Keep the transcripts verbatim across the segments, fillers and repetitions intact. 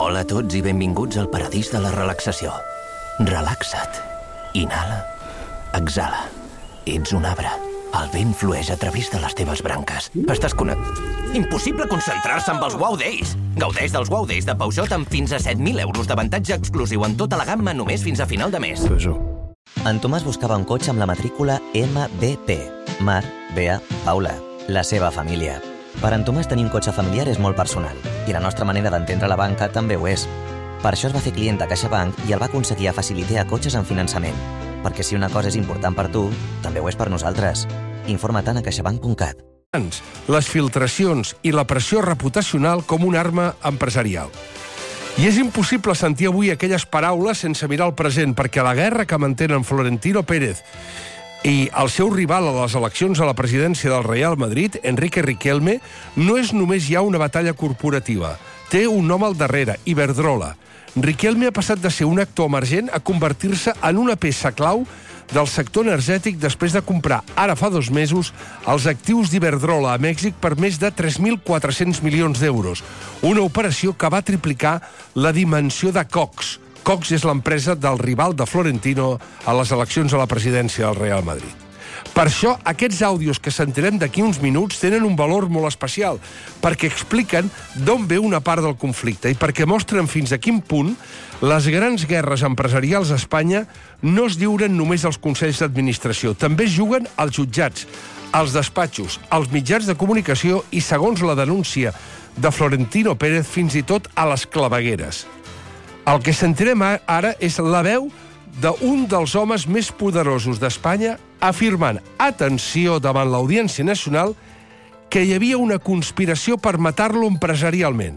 Hola a tots i benvinguts al paradís de la relaxació. Relaxa't. Inhala. Exhala. Ets un arbre. El vent flueix a través de les teves branques. Estàs connectat. Impossible concentrar-se amb els Wow Days. Gaudeix dels Wow Days de Peugeot amb fins a set mil euros d'avantatge exclusiu en tota la gamma només fins a final de mes. En Tomàs buscava un cotxe amb la matrícula M B P. Mar, Bea, Paula. La seva família. Per en Tomàs tenir un cotxe familiar és molt personal i la nostra manera d'entendre la banca també ho és. Per això es va fer client de CaixaBank i el va aconseguir a Facilitea cotxes en finançament. Perquè si una cosa és important per tu, també ho és per nosaltres. Informa-te'n a caixabank punt cat. Les filtracions i la pressió reputacional com una arma empresarial. I és impossible sentir avui aquelles paraules sense mirar el present, perquè la guerra que mantenen Florentino Pérez i el seu rival a les eleccions a la presidència del Real Madrid, Enrique Riquelme, no és només ja una batalla corporativa. Té un nom al darrere, Iberdrola. Riquelme ha passat de ser un actor emergent a convertir-se en una peça clau del sector energètic després de comprar, ara fa dos mesos, els actius d'Iberdrola a Mèxic per més de tres mil quatre-cents milions d'euros. Una operació que va triplicar la dimensió de Cox. Cox és l'empresa del rival de Florentino a les eleccions a la presidència del Real Madrid. Per això, aquests àudios que sentirem d'aquí uns minuts tenen un valor molt especial, perquè expliquen d'on ve una part del conflicte i perquè mostren fins a quin punt les grans guerres empresarials a Espanya no es lliuren només als consells d'administració, també es juguen als jutjats, als despatxos, als mitjans de comunicació i, segons la denúncia de Florentino Pérez, fins i tot a les clavegueres. El que sentirem ara és la veu d'un dels homes més poderosos d'Espanya afirmant, atenció, davant l'Audiència Nacional, que hi havia una conspiració per matar-lo empresarialment.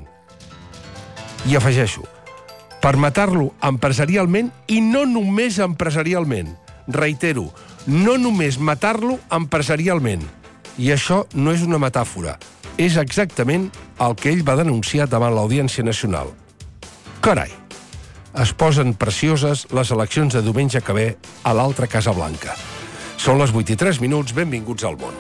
I afegeixo, per matar-lo empresarialment i no només empresarialment. Reitero, no només matar-lo empresarialment. I això no és una metàfora. És exactament el que ell va denunciar davant l'Audiència Nacional. Carai! Es posen precioses les eleccions de diumenge que ve a l'altra Casa Blanca. Són les vuit i tres minuts, benvinguts al món.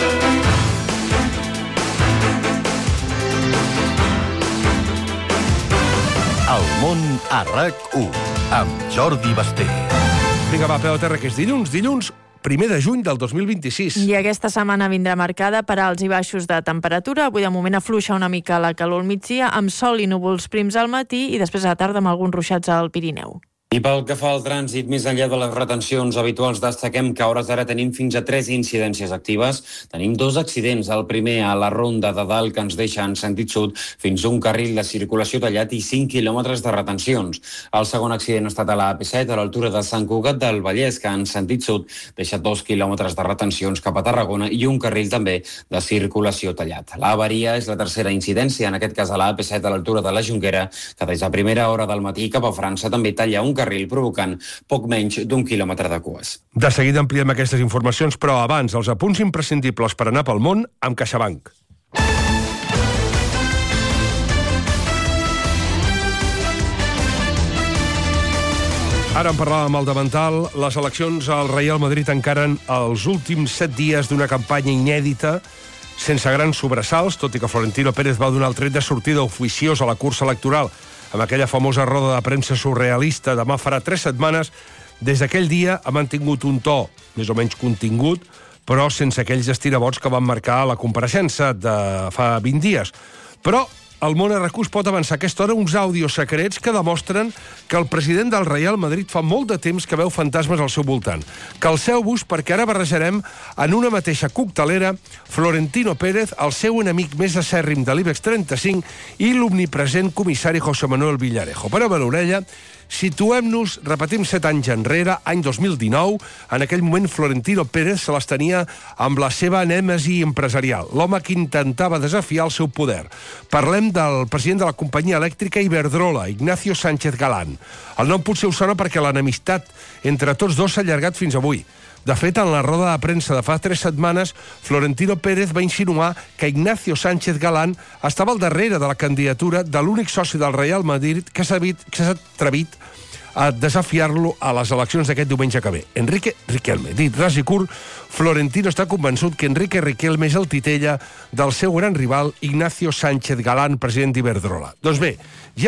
El món a RAC u, amb Jordi Basté. Vinga, va, peu a terra, que és dilluns, dilluns, primer de juny del dos mil vint-i-sis. I aquesta setmana vindrà marcada per alts i baixos de temperatura. Avui de moment afluixa una mica la calor al migdia, amb sol i núvols prims al matí i després a la tarda amb alguns ruixats al Pirineu. I pel que fa al trànsit, més enllà de les retencions habituals, destaquem que a hores d'ara tenim fins a tres incidències actives. Tenim dos accidents, el primer a la Ronda de Dalt, que ens deixa en sentit sud fins a un carril de circulació tallat i cinc quilòmetres de retencions. El segon accident ha estat a la A P set, a l'altura de Sant Cugat del Vallès, que en sentit sud deixa dos quilòmetres de retencions cap a Tarragona i un carril també de circulació tallat. La avaria és la tercera incidència, en aquest cas a la A P set, a l'altura de la Jonquera, que des de primera hora del matí cap a França també talla un carril provocant poc menys d'un quilòmetre de cues. De seguida ampliem aquestes informacions, però abans els apunts imprescindibles per anar pel món amb CaixaBank. Ara en parlàvem al davantal. Les eleccions al Real Madrid encaren els últims set dies d'una campanya inèdita, sense grans sobresalts, tot i que Florentino Pérez va donar el tret de sortida oficiós a la cursa electoral amb aquella famosa roda de premsa surrealista. Demà farà tres setmanes. Des d'aquell dia ha mantingut un to més o menys contingut, però sense aquells estirabots que van marcar la compareixença de fa vint dies. Però el món a RAC u pot avançar a aquesta hora uns àudios secrets que demostren que el president del Real Madrid fa molt de temps que veu fantasmes al seu voltant. Calceu-vos, perquè ara barrejarem en una mateixa coctelera Florentino Pérez, el seu enemic més acèrrim de l'IBEX trenta-cinc i l'omnipresent comissari José Manuel Villarejo. Per a l'orella, situem-nos, repetim set anys enrere, any dos mil dinou. En aquell moment Florentino Pérez se les tenia amb la seva nèmesi empresarial, l'home que intentava desafiar el seu poder. Parlem del president de la companyia elèctrica Iberdrola, Ignacio Sánchez Galán. El nom potser us sona perquè l'enemistat entre tots dos s'ha allargat fins avui. De fet, en la roda de premsa de fa tres setmanes, Florentino Pérez va insinuar que Ignacio Sánchez Galán estava al darrere de la candidatura de l'únic soci del Real Madrid que s'ha atrevit a desafiar-lo a les eleccions d'aquest diumenge que ve, Enrique Riquelme. Dit ras i curt, Florentino està convençut que Enrique Riquelme és el titella del seu gran rival Ignacio Sánchez Galán, president d'Iberdrola. Doncs bé, ja